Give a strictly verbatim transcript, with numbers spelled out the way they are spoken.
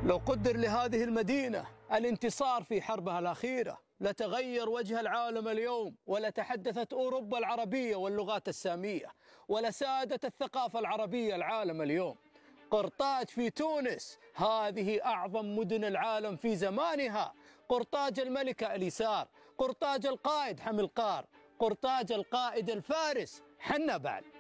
لو قدر لهذه المدينة الانتصار في حربها الأخيرة لتغير وجه العالم اليوم، ولتحدثت أوروبا العربية واللغات السامية، ولسادت الثقافة العربية العالم اليوم. قرطاج في تونس هذه أعظم مدن العالم في زمانها، قرطاج الملكة إليسار، قرطاج القائد حملقار، قرطاج القائد الفارس حنبال.